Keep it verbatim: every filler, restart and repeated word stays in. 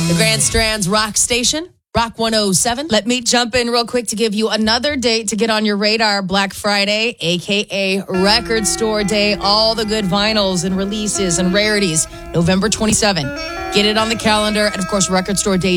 The Grand Strand's Rock Station, Rock one oh seven. Let me jump in real quick to give you another date to get on your radar. Black Friday, a k a. Record Store Day. All the good vinyls and releases and rarities. November twenty-seventh. Get it on the calendar. And, of course, Record Store Day